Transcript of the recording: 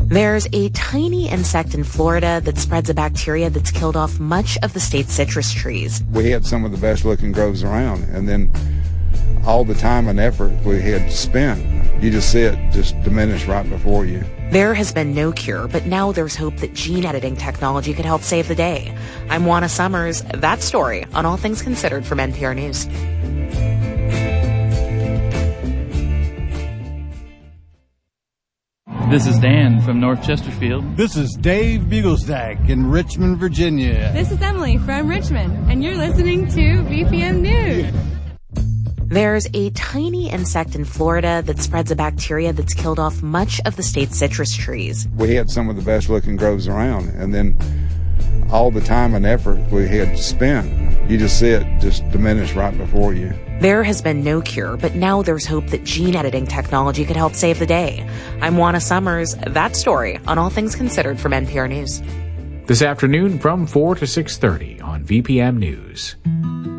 There's a tiny insect in Florida that spreads a bacteria that's killed off much of the state's citrus trees. We had some of the best looking groves around, and then all the time and effort we had spent, you just see it just diminish right before you. There has been no cure, but now there's hope that gene editing technology could help save the day. I'm Juana Summers. That story on All Things Considered from NPR News. This is Dan from North Chesterfield. This is Dave Bugelsdack in Richmond, Virginia. This is Emily from Richmond, and you're listening to VPM News. There's a tiny insect in Florida that spreads a bacteria that's killed off much of the state's citrus trees. We had some of the best looking groves around, and then all the time and effort we had spent, you just see it just diminish right before you. There has been no cure, but now there's hope that gene editing technology could help save the day. I'm Juana Summers. That story on All Things Considered from NPR News. This afternoon from 4 to 6:30 on VPM News.